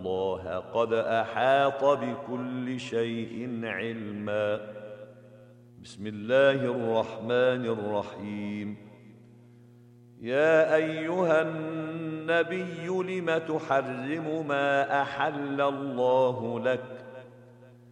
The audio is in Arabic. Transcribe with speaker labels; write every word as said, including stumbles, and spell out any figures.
Speaker 1: الله قد أحاط بكل شيء علما. بسم الله الرحمن الرحيم. يا أيها النبي لم تحرم ما أحل الله لك